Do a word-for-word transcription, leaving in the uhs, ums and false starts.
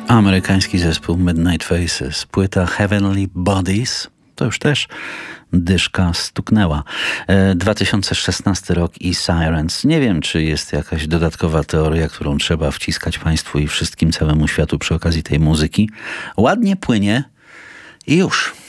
Amerykański zespół Midnight Faces, płyta Heavenly Bodies, to już też dyszka stuknęła. dwa tysiące szesnasty rok i Sirens. Nie wiem, czy jest jakaś dodatkowa teoria, którą trzeba wciskać Państwu i wszystkim, całemu światu przy okazji tej muzyki. Ładnie płynie i już.